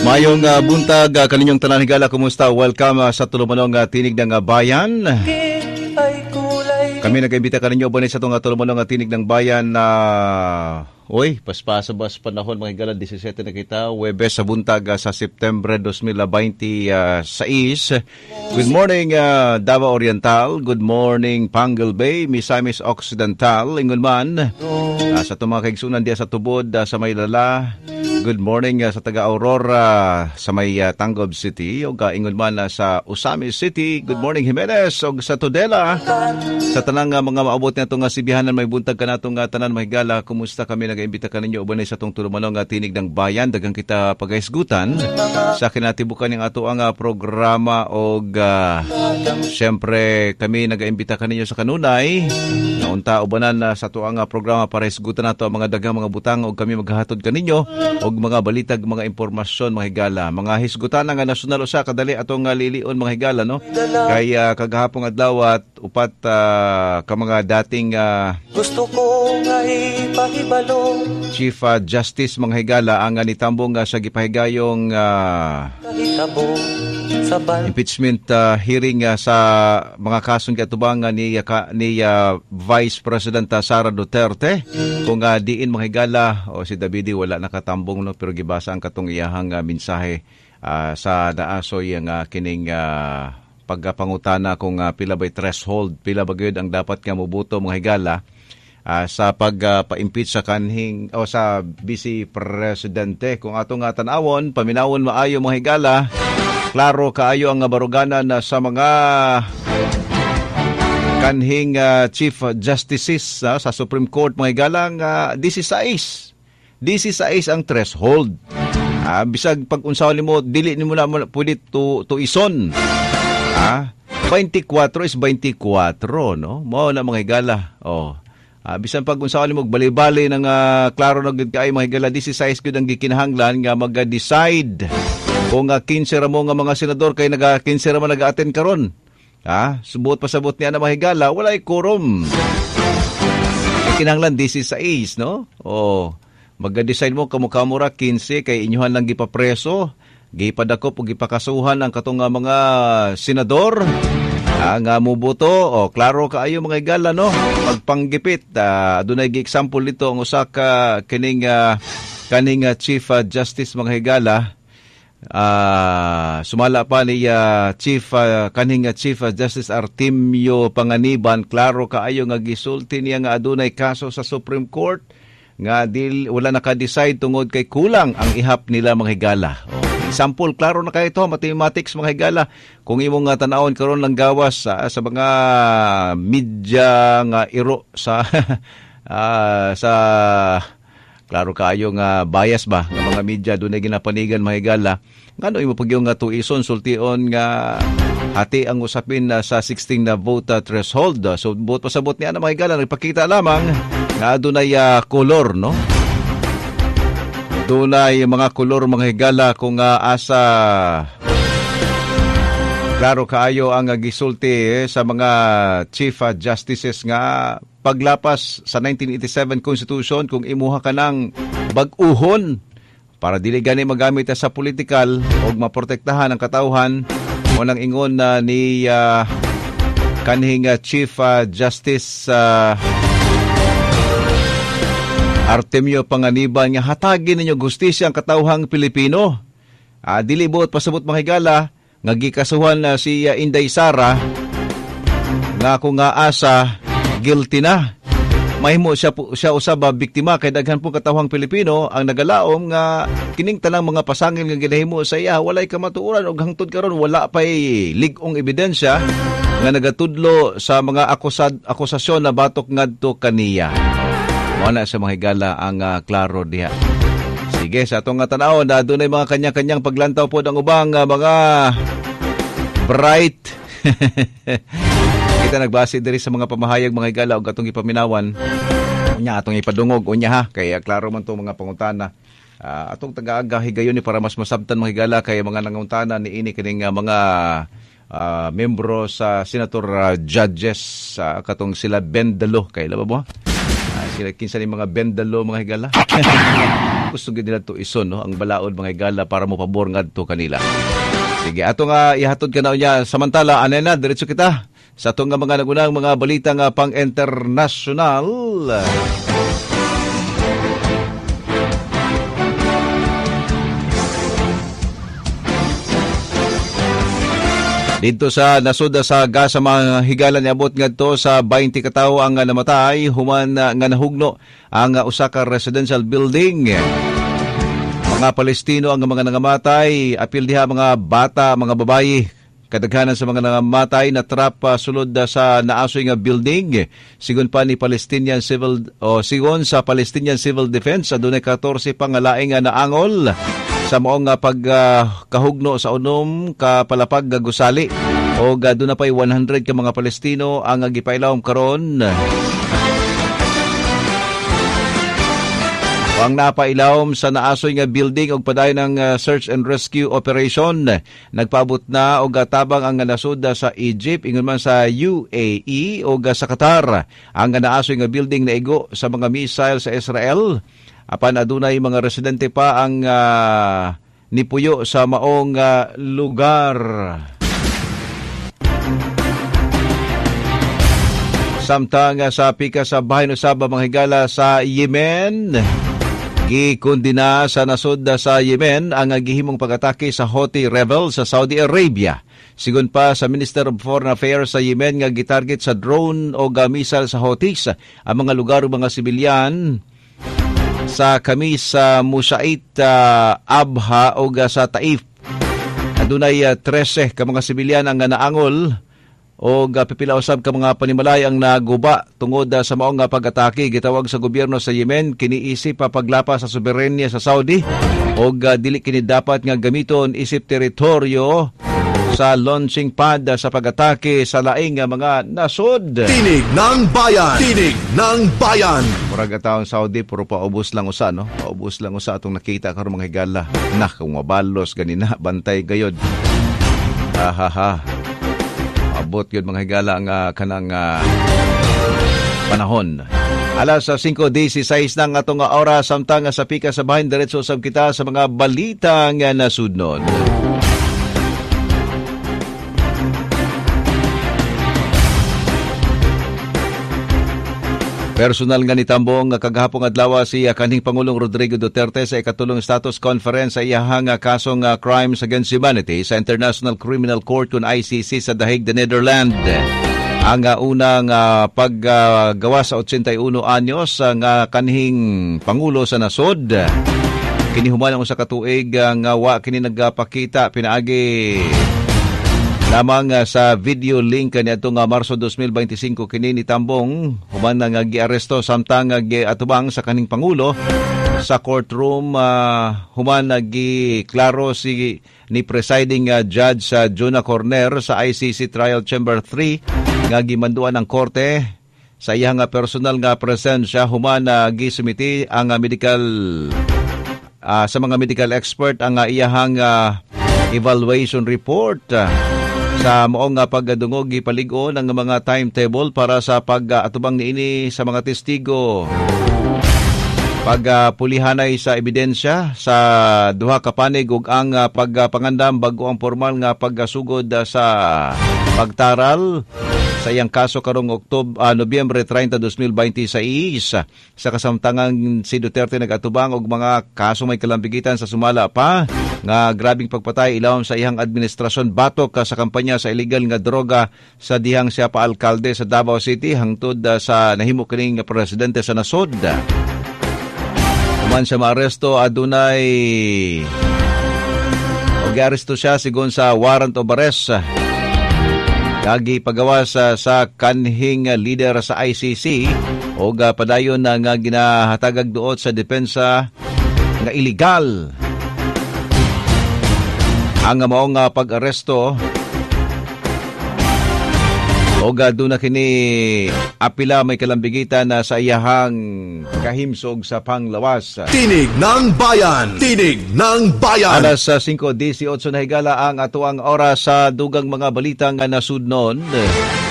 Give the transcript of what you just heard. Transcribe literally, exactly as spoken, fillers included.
Mayong uh, buntag uh, kaninyong tanan higala, kumusta? Welcome uh, sa tulumanong uh, tinig ng uh, bayan. Kami nag-imbita kaninyo ba sa itong uh, tulumanong uh, tinig ng bayan na uh, Uy, paspasabas panahon mga higala, seventeen na kita, Webes sa buntag uh, sa September twenty twenty-six. Good morning uh, Davao Oriental, good morning Pangal Bay, Misamis Occidental, ingon man uh, sa mga kaigsunan diya sa tubod uh, sa Maylala. Good morning uh, sa taga Aurora sa may uh, Tangob City, o uh, ingon man uh, sa Usami City. Good morning Jimenez, o sa Tudela. Sa tanang uh, mga maabot na itong uh, sibihanan, may buntag ka na itong uh, tanan mahigala, kumusta? Kami nag-imbita ka ninyo ubanay sa itong tulumanong uh, tinig ng bayan. Dagang kita pagaisgutan sa kinatibukan ng ato ang uh, programa, o uh, siyempre kami nag-imbita ka ninyo sa kanunay naunta ubanan uh, sa ito ang uh, programa para isgutan nato ang mga dagang mga butang, o kami maghahatod ka ninyo o mga balitag, mga impormasyon mga higala, mga hisgutan nga nasyonal usa kadali atong uh, lilion mga higala, no? Kay uh, kagahapon adlaw at upat uh, ka mga dating uh, gusto ko nga ipahibalo Chief uh, Justice mga higala ang uh, nitambong uh, sa gipahigayong uh, impeachment uh, hearing uh, sa mga kasong katubang uh, ni, uh, ni uh, Vice President uh, Sara Duterte. Kung uh, diin mga higala, o si Davide wala nakatambong, no, pero gibasa ang katong iyahang uh, mensahe uh, sa naasoy ang uh, kining uh, pagpangutana kung uh, pila by threshold, pila ba gyud ang dapat nga moboto mga higala uh, sa pagpa-impeach uh, sa kanhing o sa Vice Presidente. Kung atong uh, tan-awon, paminawon maayo mga higala, klaro kaayo ang uh, baruganan uh, sa mga kanhing uh, Chief Justices uh, sa Supreme Court mga higalang uh, sixteen. sixteen ang threshold. Uh, bisag pag-unsaw nimo dili nimo na pwede to, to ison. Ah, twenty-four is twenty-four, no? Mao na mga higala. Oh. Uh, bisan pag-unsaw nimo bali-bali ng uh, klaro na gid kay mga higala, sixteen gud ang gikinahanglan nga mag-decide kung uh, fifteen ra mo nga mga senador kay naga fifteen ra man naga-attend karon. Ah, subuot pasabot niya na mahigala, walay quorum. Kinahanglan sixteen, no? O mag-decide mo kamo kamura fifteen kay inyuhan lang gipapreso, gipadakop ug gipakasuhan ang katong mga senador ang uh, muboto. O klaro kaayo mga higala, no? Pagpanggipit, uh, adunay gi-example dito ang usa ka kining uh, kaning uh, Chief uh, Justice mga higala. Uh, sumala pa ni uh, Chief uh, kaning uh, Chief uh, Justice Artemio Panganiban, klaro kaayo nga gisulti niya nga adunay kaso sa Supreme Court nga dil wala naka-decide tungod kay kulang ang ihap nila mga higala. Oh, example, klaro na kayo ito, mathematics mga higala. Kung imong nga tanawon karon lang gawas uh, sa mga media nga iro sa uh, sa klaro kaayo nga bias ba nga mga media dunay ginapanigan mga higala. Ngano imo pagyo nga tuison sultion nga hati ang usapin uh, sa sixteen na vote uh, threshold. Uh, so buot pasabot niya na mga higala, nagpakita lamang nga dunay uh, kolor, no? Dunay mga kolor mga higala kung uh, asa klaro kaayo ang uh, gisulti eh, sa mga Chief uh, Justices nga paglapas sa nineteen eighty-seven Constitution, kung imuha ka ng bag-uhon para dili gani magamit sa politikal o maprotektahan ang katawhan, mo nang ingon na uh, ni uh, kanhing uh, Chief uh, Justice uh, Artemio Panganiban nga hatagin ninyo gustisya ang katawhang Pilipino. Uh, dili buot pasabot mga higala nga gikasuhan uh, si uh, Inday Sara nga kung nga asa guilty na. Mahimo siya siya usab biktima kay daghan pong katawhang Pilipino ang nagalaom nga kining tanang mga pasangil nga ginahimo sa iya walay kamatuoran, og hangtod karon wala pay lig-ong ebidensya nga nagatudlo sa mga akusad akusasyon na batok ngadto kaniya. Mao na sa mga higala ang uh, klaro diha. Sige, sa atong tan-aw na dunay mga kanya-kanyang paglantaw pod ang ubang uh, mga bright kita nagbase diri sa mga pamahayag mga higala og atong ipaminawan unya atong ipadungog unya ha kay klaro man to mga pangutana uh, atong taga-aga higayon ni para mas masabtan mga higala kay mga nangutana ni ini kining uh, mga uh, membro sa senator uh, judges uh, katong sila Bendalo kay laba mo uh, sila kinsa ni mga Bendalo mga higala gusto gid nila to ison no ang balaod mga higala para mo pabor ngadto kanila. Sige, ato nga ihatod ka na unya. Samantala, anay na, diretso kita sa atong nga mga nagunang mga balita nga pang-internasyonal. Dito sa nasud sa Gaza mga higala niabot ngadto sa twenty ka tawo ang namatay human nga nahugno ang usa ka residential building. Mga Palestino ang mga nangamatay, apil diha mga bata, mga babayi. Kadaghanan sa mga nangamatay na trap uh, sulod uh, sa naasoy nga building. Sigon pa ni Palestinian Civil o sigon sa Palestinian Civil Defense adunay fourteen pa nga laing nga naangol sa maong nga pagkahugno uh, sa unom ka palapag nga gusali o uh, doon na pa'y one hundred ka mga Palestino ang uh, gipailawom karon. Ang napailawom sa naasoy nga building og padayon ng uh, search and rescue operation. Nagpaabot na og tabang ang nasud sa Egypt ingon man sa U A E og sa Qatar. Ang naasoy nga building na igo sa mga missile sa Israel. Apan adunay mga residente pa ang uh, nipuyo sa maong uh, lugar. Samtang uh, sa pika sa bahin usab mga higala sa Yemen. Gikundina sa nasud sa Yemen ang gihimong pag-atake sa Houthi rebels sa Saudi Arabia. Sigon pa sa Minister of Foreign Affairs sa Yemen nga gitarget sa drone o missile sa Houthis ang mga lugar o mga sibilyan sa kamis sa Musait, uh, Abha o sa Taif. Adunay uh, thirteen ka mga sibilyan ang naangol o pipila usab ka mga panimalay ang naguba tungod sa maong nga pag-atake. Gitawag sa gobyerno sa Yemen kiniisip pa paglapa sa soberenya sa Saudi o dili kini dapat nga gamiton isip teritoryo sa launching pad sa pag-atake sa laing nga mga nasod. Tinig ng Bayan! Tinig ng Bayan! Murag ataon Saudi puro paubos lang usa no. Paubos lang usa atong nakita karon mga higala. Nah kung mabalos ganina bantay gayod. Ha ha ha. Abot yun mga higala ang uh, kanang uh, panahon. Alas sa five sixteen ng atong oras samtang sa pika sa bahin diretso sab kita sa mga balita nga nasudnon. Personal nga nitambong kagahapong adlaw si kanhing Pangulong Rodrigo Duterte sa ikatulong status conference sa iyahang kasong uh, crimes against humanity sa International Criminal Court kun I C C sa The Hague, the Netherlands. Ang uh, unang uh, paggawa uh, sa eighty-one anyos nga uh, kanhing Pangulo sa nasod. Kini human sa katuig nga uh, wa kini nagpakita pinaagi lamang uh, sa video link ni atong uh, Marso twenty twenty-five kini nitambong human nga giaresto samtang uh, giatubang sa kaning Pangulo sa courtroom uh, human nagiklaro si ni presiding uh, judge sa uh, Juna Corner sa I C C Trial Chamber three nga gimanduan ng korte sa iyang uh, personal nga presensya human uh, gisumiti ang uh, medical uh, sa mga medical expert ang uh, iyahang uh, evaluation report uh, sa moong nga pagdungog gipaligon ang mga timetable para sa pag-atubang niini sa mga testigo. Pagpulihanay uh, sa ebidensya sa duha ka panig ug ang uh, pagpangandam bago ang formal nga paggasugod uh, sa pagtaral sa iyang kaso karong Oktob uh, Nobyembre thirty, twenty twenty-six. Sa kasamtangan si Duterte nagatubang og mga kaso may kalambigitan sa sumala pa nga grabing pagpatay ilawom sa iyang administrasyon batok uh, sa kampanya sa illegal nga droga sa dihang siya pa alkalde sa Davao City hangtod uh, sa nahimo kining presidente sa nasod. Human sa maaresto adunay og aresto siya sigon sa warrant of arrest. Kagi pagawas uh, sa kanhing leader sa I C C o uh, padayon na nga ginahatagag duot sa depensa nga illegal. Ang maong uh, pag-aresto o uh, doon na kini apila may kalambigitan na sa iyahang kahimsog sa panglawas. Tinig ng Bayan! Tinig ng Bayan! Alas sa five eighteen na higala ang atuang oras sa dugang mga balitang nasudnon.